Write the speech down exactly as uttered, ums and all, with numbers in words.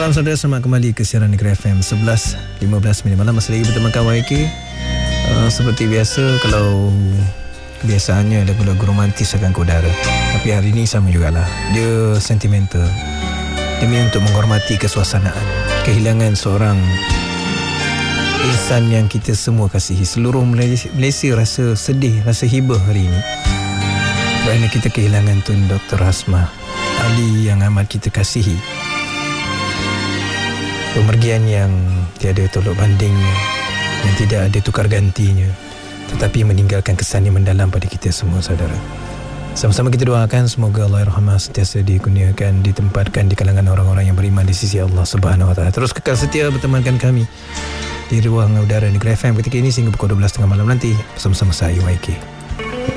malam saudara, selamat kembali ke siaran Negeri F M sebelas lima belas minit malam. Masih lagi bertemankan Y K. uh, Seperti biasa, kalau biasanya lagu-lagu romantis akan ke udara, tapi hari ini sama jugalah, dia sentimental. Demi untuk menghormati kesuasanaan kehilangan seorang insan yang kita semua kasihi. Seluruh Malaysia, Malaysia rasa sedih, rasa hibah hari ini kerana kita kehilangan Tun Doktor Hasmah Ali yang amat kita kasihi. Pemergian yang tiada tolok bandingnya, yang tidak ada tukar gantinya, tetapi meninggalkan kesan yang mendalam pada kita semua, saudara. Sama-sama kita doakan semoga Allahyarhamah sentiasa dikurniakan, ditempatkan di kalangan orang-orang yang beriman di sisi Allah Subhanahu Wa Taala. Terus kekal setia bertemankan kami di ruang udara Negeri F M ketika ini sehingga pukul dua belas tiga puluh malam nanti bersama-sama saya Y K.